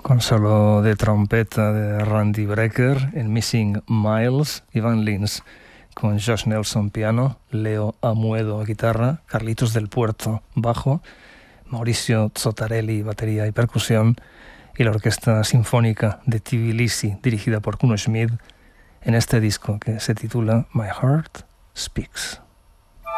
con solo de trompeta de Randy Brecker, en Missing Miles, Ivan Lins con Josh Nelson piano, Leo Amuedo guitarra, Carlitos del Puerto bajo, Mauricio Zottarelli batería y percusión, y la Orquesta Sinfónica de Tbilisi dirigida por Kuno Schmid en este disco que se titula My Heart Speaks.